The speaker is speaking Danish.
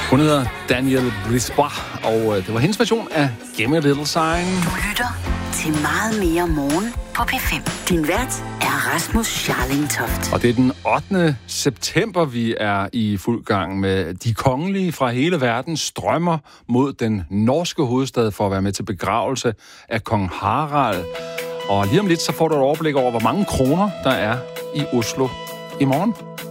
Hun hedder Danielle Brisbois, og det var hendes version af Gimme a Little Sign. Du lytter til Meget mere morgen på P5. Din vært er Rasmus Scharling-Toft. Og det er den 8. september, vi er i fuld gang med. De kongelige fra hele verden strømmer mod den norske hovedstad for at være med til begravelse af kong Harald. Og lige om lidt, så får du et overblik over, hvor mange kroner der er i Oslo i morgen.